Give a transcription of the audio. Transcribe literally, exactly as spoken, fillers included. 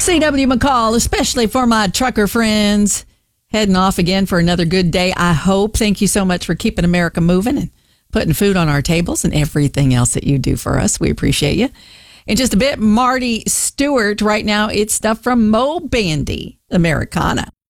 C W McCall, especially for my trucker friends, heading off again for another good day, I hope. Thank you so much for keeping America moving and putting food on our tables and everything else that you do for us. We appreciate you. In just a bit, Marty Stewart. Right now, it's stuff from Mo Bandy, Americana.